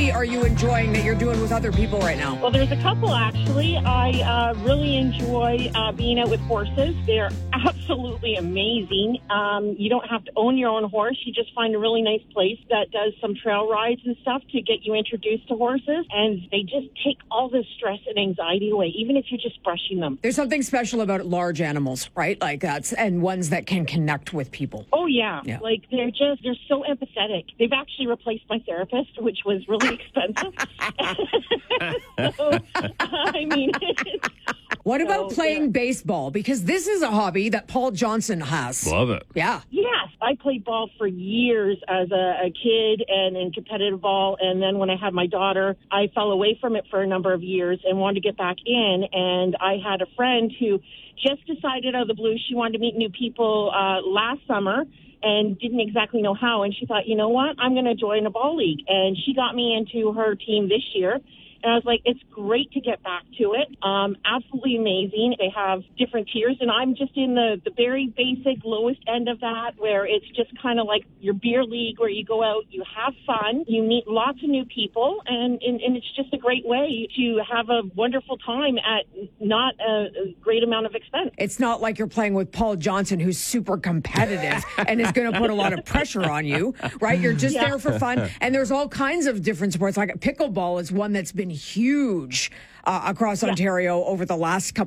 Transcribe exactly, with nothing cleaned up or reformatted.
hobby are you enjoying that you're doing with other people right now? Well, there's a couple, actually. I uh, really enjoy uh, being out with horses. They're absolutely amazing. Um, you don't have to own your own horse. You just find a really nice place that does some trail rides and stuff to get you introduced to horses, and they just take all the stress and anxiety away, even if you're just brushing them. There's something special about large animals, right? Like that's and ones that can connect with people. Oh, yeah. Yeah. Like, they're just, they're so empathetic. They've actually replaced my therapist, which was really expensive. so, I mean... What about So, playing yeah. baseball? Because this is a hobby that Paul Johnson has. Love it. Yeah. Yes, I played ball for years as a, a kid and in competitive ball. And then when I had my daughter, I fell away from it for a number of years and wanted to get back in. And I had a friend who just decided out of the blue she wanted to meet new people uh, last summer and didn't exactly know how. And she thought, you know what, I'm going to join a ball league. And she got me into her team this year. And I was like, it's great to get back to it. Um, absolutely amazing. They have different tiers, and I'm just in the, the very basic lowest end of that, where it's just kind of like your beer league where you go out, you have fun, you meet lots of new people, and, and, and it's just a great way to have a wonderful time at not a, a great amount of expense. It's not like you're playing with Paul Johnson, who's super competitive and is going to put a lot of pressure on you, right? You're just Yeah. there for fun. And there's all kinds of different sports. Like pickleball is one that's been huge uh, across Yeah. Ontario over the last couple